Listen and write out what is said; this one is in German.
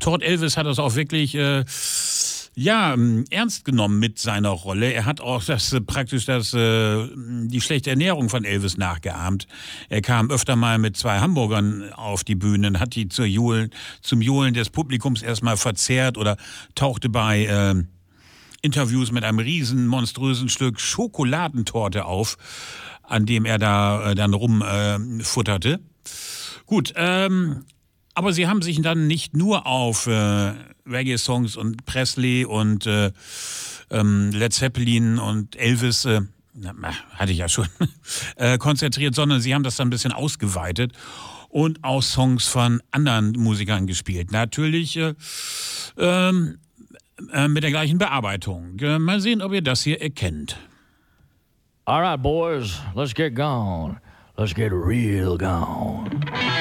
Todd Elvis hat das auch wirklich ernst genommen mit seiner Rolle. Er hat auch die schlechte Ernährung von Elvis nachgeahmt. Er kam öfter mal mit 2 Hamburgern auf die Bühne, hat die zum Johlen des Publikums erstmal verzehrt oder tauchte bei Interviews mit einem riesen, monströsen Stück Schokoladentorte auf, an dem er da dann rumfutterte. Gut, aber sie haben sich dann nicht nur auf Reggae-Songs und Presley und Led Zeppelin und Elvis, hatte ich ja schon, konzentriert, sondern sie haben das dann ein bisschen ausgeweitet und auch Songs von anderen Musikern gespielt. Natürlich mit der gleichen Bearbeitung. Mal sehen, ob ihr das hier erkennt. All right, boys, let's get gone. Let's get real gone.